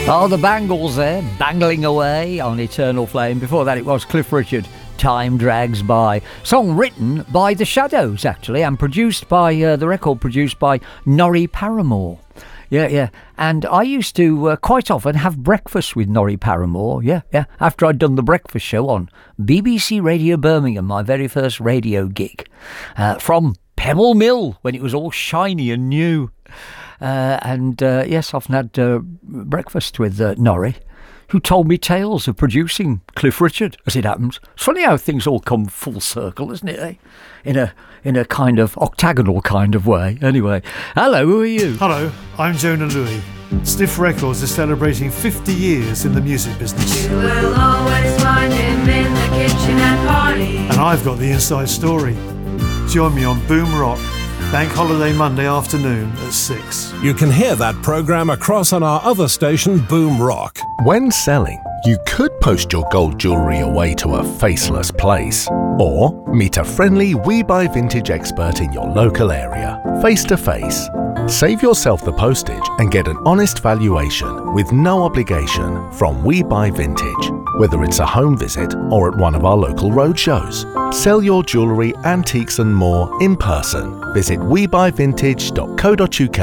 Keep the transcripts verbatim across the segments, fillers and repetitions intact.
Oh, the Bangles there, bangling away on Eternal Flame. Before that, it was Cliff Richard, Time Drags By. Song written by The Shadows, actually, and produced by, uh, the record produced by Norrie Paramore. Yeah, yeah. And I used to uh, quite often have breakfast with Norrie Paramore, yeah, yeah, after I'd done the breakfast show on B B C Radio Birmingham, my very first radio gig, uh, from Pebble Mill, when it was all shiny and new. Uh, and uh, yes, often had uh, breakfast with uh, Norrie, who told me tales of producing Cliff Richard, as it happens. It's funny how things all come full circle, isn't it, eh? In a in a kind of octagonal kind of way. Anyway, hello, who are you? Hello, I'm Jonah Louie. Stiff Records is celebrating fifty years in the music business. You will always find him in the kitchen at parties. And I've got the inside story. Join me on Boom Rock, Bank Holiday Monday afternoon at six. You can hear that programme across on our other station, Boom Rock. When selling, you could post your gold jewellery away to a faceless place, or meet a friendly We Buy Vintage expert in your local area, face to face. Save yourself the postage and get an honest valuation with no obligation from We Buy Vintage, whether it's a home visit or at one of our local roadshows. Sell your jewellery, antiques and more in person. Visit we buy vintage dot co dot uk.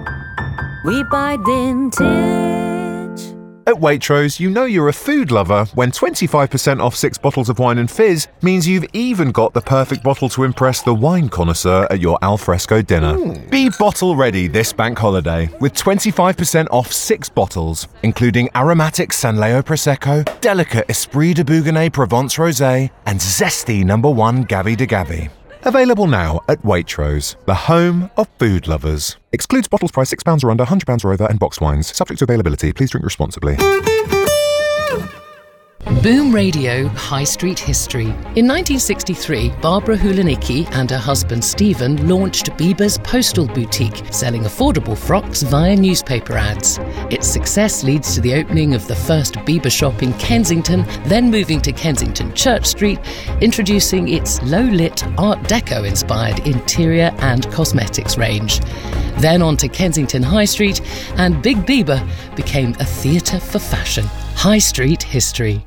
We Buy Vintage. At Waitrose, you know you're a food lover when twenty-five percent off six bottles of wine and fizz means you've even got the perfect bottle to impress the wine connoisseur at your alfresco dinner. Mm. Be bottle ready this bank holiday with twenty-five percent off six bottles, including aromatic Sanleo Prosecco, delicate Esprit de Bougonnet Provence Rosé, and zesty number one Gavi de Gavi. Available now at Waitrose, the home of food lovers. Excludes bottles priced six pounds or under, one hundred pounds or over, and boxed wines. Subject to availability. Please drink responsibly. Boom Radio High Street History. In nineteen sixty-three, Barbara Hulanicki and her husband Stephen launched Biba's Postal Boutique, selling affordable frocks via newspaper ads. Its success leads to the opening of the first Biba shop in Kensington, then moving to Kensington Church Street, introducing its low-lit Art Deco-inspired interior and cosmetics range. Then on to Kensington High Street, and Big Biba became a theatre for fashion. High Street History.